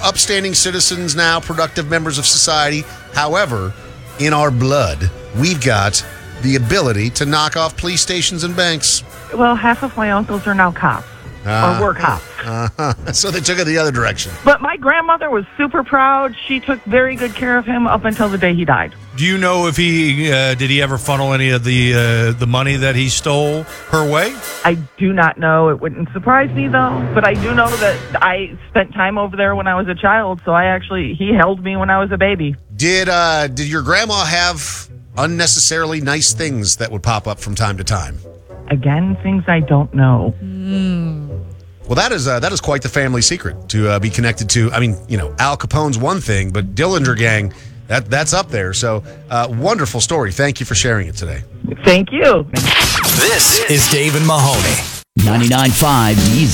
upstanding citizens now, productive members of society. However, in our blood, we've got the ability to knock off police stations and banks. Well, half of my uncles are now cops, or were cops. So they took it the other direction. But my grandmother was super proud. She took very good care of him up until the day he died. Do you know if did he ever funnel any of the money that he stole her way? I do not know. It wouldn't surprise me, though. But I do know that I spent time over there when I was a child, so he held me when I was a baby. Did your grandma have unnecessarily nice things that would pop up from time to time? Again, things I don't know. Well, that is quite the family secret to be connected to. I mean, Al Capone's one thing, but Dillinger Gang, that's up there. So, wonderful story. Thank you for sharing it today. Thank you. This is Dave and Mahoney. 99.5 Easy.